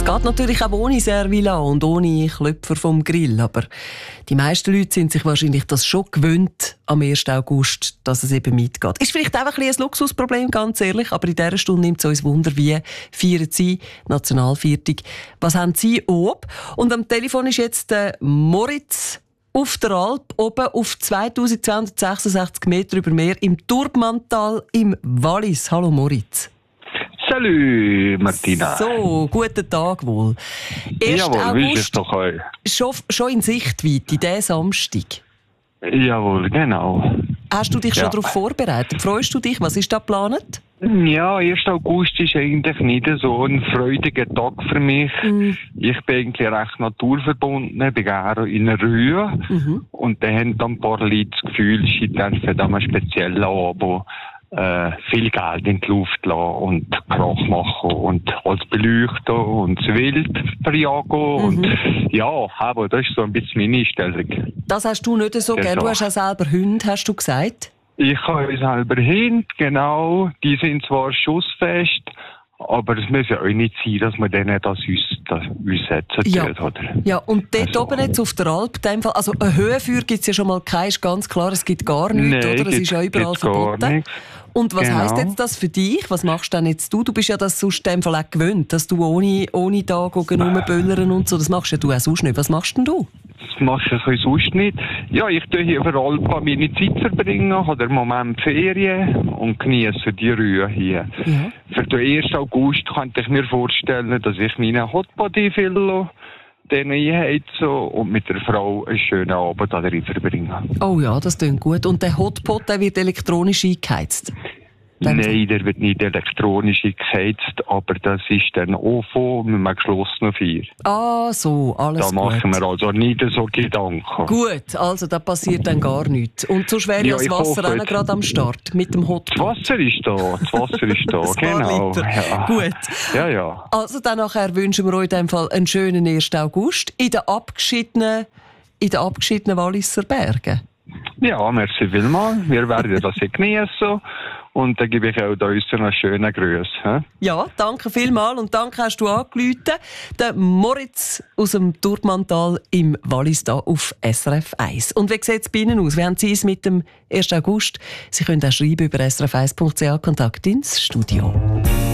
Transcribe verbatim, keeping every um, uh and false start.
geht natürlich auch ohne Servila und ohne Klöpfer vom Grill, aber die meisten Leute sind sich wahrscheinlich das schon gewöhnt am ersten August, dass es eben mitgeht. Ist vielleicht auch ein bisschen ein Luxusproblem, ganz ehrlich, aber in dieser Stunde nimmt es uns Wunder, wie feiern Sie Nationalviertig? Was haben Sie ob? Und am Telefon ist jetzt der Moritz auf der Alp, oben auf zweitausendzweihundertsechsundsechzig Meter über Meer im Turbantal im Wallis. Hallo Moritz. Salut, Martina. So, guten Tag wohl. Jawohl, wie ist es doch euch? Schon, schon in Sichtweite, diesen Samstag. Jawohl, genau. Hast du dich schon Ja. darauf vorbereitet? Freust du dich? Was ist da geplant? Ja, erster August ist eigentlich nicht so ein freudiger Tag für mich. Mhm. Ich bin eigentlich recht naturverbunden, bin gerne in der Rühe. Mhm. Und dann haben dann ein paar Leute das Gefühl, sie dürfen da einen speziellen Abo äh, viel Geld in die Luft lassen und Krach machen und alles beleuchten und das Wild verjagen. Mhm. Und ja, aber das ist so ein bisschen meine Einstellung. Das hast du nicht so Ja, gern. Du so. hast auch selber Hunde, hast du gesagt? Ich habe selber Hunde, genau. Die sind zwar schussfest, aber es muss ja auch nicht sein, dass man denen das uns, das uns setzen Ja. tut, oder? Ja, und dort Also- oben jetzt auf der Alp, in dem Fall, also ein Höhenfeuer gibt es ja schon mal kein, ist ganz klar, es gibt gar nichts, Nein, oder? Es ist gibt's- ja überall gibt's gar verboten. nichts. Und was Genau. heisst jetzt das für dich? Was machst denn jetzt du? Du bist ja das sonst in dem Fall auch gewöhnt, dass du ohne, ohne da gehen, rumböllern und so, das machst ja du auch sonst nicht. Was machst denn du? Das machst du so sonst nicht. Ja, ich tue hier vor allem meine Zeit verbringen, habe im Moment Ferien und genieße die Ruhe hier. Ja. Für den ersten August könnte ich mir vorstellen, dass ich meinen Hotbody fülle, den einheize und mit der Frau einen schönen Abend da drin verbringe. Oh ja, das klingt gut. Und der Hotpot, der wird elektronisch eingeheizt? Dem Nein, der wird nicht elektronisch geheizt, aber das ist dann O V O mit einem geschlossenen Feuer. Ah, so, alles Da machen gut. wir also nicht so Gedanken. Gut, also da passiert dann gar nichts. Und sonst wäre ja, Ja, das ich Wasser hoffe auch noch jetzt. gerade am Start mit dem Das Hotpot. Wasser ist da, das Wasser ist da, Ein paar genau. Liter. Ja. Gut. Ja, ja. Also dann nachher wünschen wir euch in dem Fall einen schönen ersten August in den abgeschiedenen, in den abgeschiedenen Walliser Bergen. Ja, merci vielmals. Wir werden das hier genießen. Und dann gebe ich auch da uns einen schönen Gruß. hä? Ja, danke vielmals und danke hast du angerufen. Der Moritz aus dem Turbantal im Wallis da auf S R F eins. Und wie sieht es bei Ihnen aus? Wie haben Sie es mit dem ersten August? Sie können auch schreiben über s r f eins punkt c h, Kontakt ins Studio.